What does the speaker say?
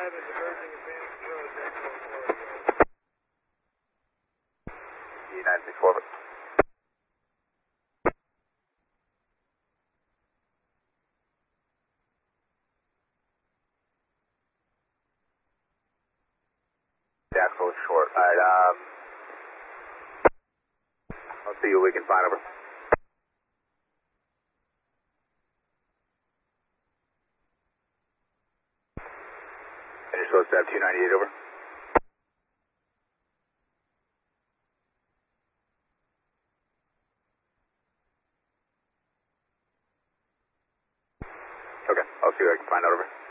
E964. The axle is short. Alright, let's see what we can find over. And you're supposed to have 298 over. Okay, I'll see what I can find out over.